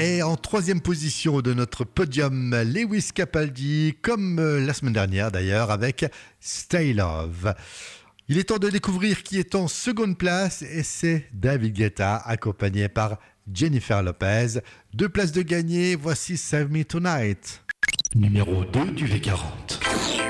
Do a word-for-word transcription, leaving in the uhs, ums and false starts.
Et en troisième position de notre podium, Lewis Capaldi, comme la semaine dernière d'ailleurs, avec Stay Love. Il est temps de découvrir qui est en seconde place et c'est David Guetta, accompagné par Jennifer Lopez. Deux places de gagné, voici Save Me Tonight. Numéro deux du V quarante.